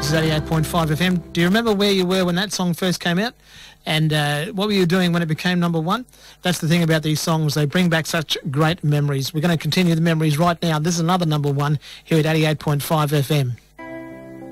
This is 88.5 FM. Do you remember where you were when that song first came out? And what were you doing when it became number one? That's the thing about these songs. They bring back such great memories. We're going to continue the memories right now. This is another number one here at 88.5 FM.